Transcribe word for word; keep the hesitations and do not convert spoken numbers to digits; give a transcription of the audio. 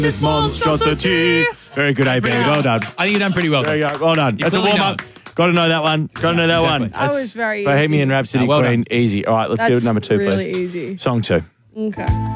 This monstrosity. Very good, A B. Well done. I think you've done pretty well. There you go. Well done. You're That's a clearly warm up. Got to know that one. Got to know that Exactly. one. That was very Bohemian easy. Rhapsody Oh, well Queen. done. Easy. All right, let's That's do number two, really please. easy. Song two. Okay.